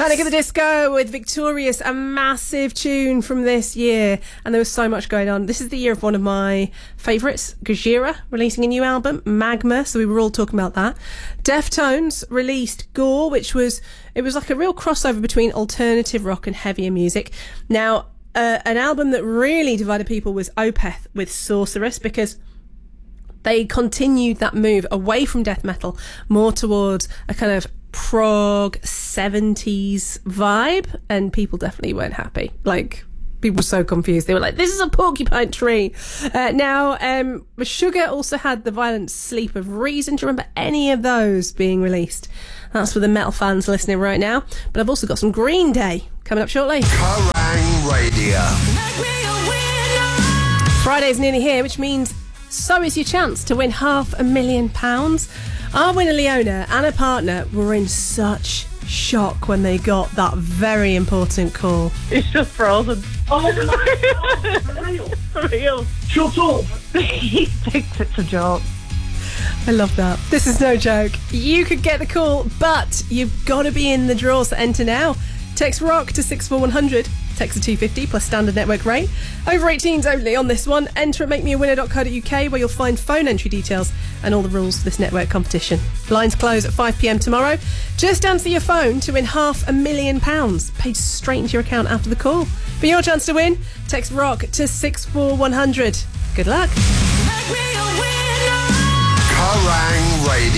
Panic at the Disco with Victorious, a massive tune from this year, and there was so much going on. This is the year of one of my favourites, Gojira, releasing a new album, Magma, so we were all talking about that. Deftones released Gore, which was like a real crossover between alternative rock and heavier music. Now, an album that really divided people was Opeth with Sorceress, because they continued that move away from death metal, more towards a kind of prog 70s vibe, and people definitely weren't happy. Like, people were so confused. They were like, this is a porcupine tree. Now, Sugar also had The Violent Sleep of Reason. Do you remember any of those being released? That's for the metal fans listening right now. But I've also got some Green Day coming up shortly. Kerrang Radio. Friday's nearly here, which means so is your chance to win £500,000. Our winner Leona and her partner were in such shock when they got that very important call. It's just frozen. Oh my God! For real. Shut up! He thinks it's a joke. I love that. This is no joke. You could get the call, but you've got to be in the draws to enter now. Text ROCK to 64100. Text to 250 plus standard network rate. Over 18s only on this one. Enter at makemeawinner.co.uk, where you'll find phone entry details and all the rules for this network competition. Lines close at 5 p.m. tomorrow. Just answer your phone to win £500,000 paid straight into your account after the call. For your chance to win, text ROCK to 64100. Good luck. Kerrang Radio.